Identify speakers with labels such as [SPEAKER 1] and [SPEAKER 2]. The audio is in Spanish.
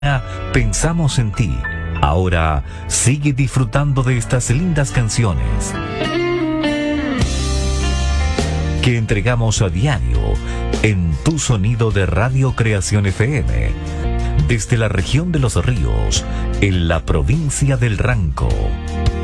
[SPEAKER 1] Pensamos en ti. Ahora sigue disfrutando de estas lindas canciones que entregamos a diario en tu sonido de Radio Creación FM, desde la región de Los Ríos, en la provincia del Ranco.